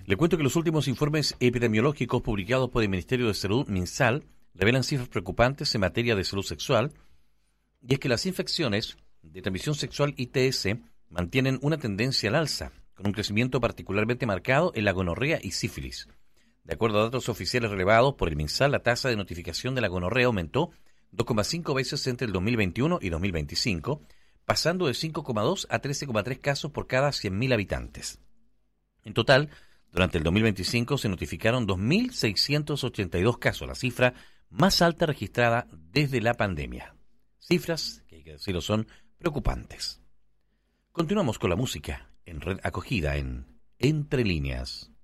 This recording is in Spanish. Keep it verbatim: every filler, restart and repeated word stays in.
Le cuento que los últimos informes epidemiológicos publicados por el Ministerio de Salud, MinSal, revelan cifras preocupantes en materia de salud sexual, y es que las infecciones de transmisión sexual I T S mantienen una tendencia al alza, con un crecimiento particularmente marcado en la gonorrea y sífilis. De acuerdo a datos oficiales relevados por el MinSal, la tasa de notificación de la gonorrea aumentó dos coma cinco veces entre el dos mil veintiuno y dos mil veinticinco, pasando de cinco coma dos a trece coma tres casos por cada cien mil habitantes. En total, durante el dos mil veinticinco se notificaron dos mil seiscientos ochenta y dos casos, la cifra más alta registrada desde la pandemia. Cifras que hay que decirlo son preocupantes. Continuamos con la música en Red Acogida en Entre Líneas.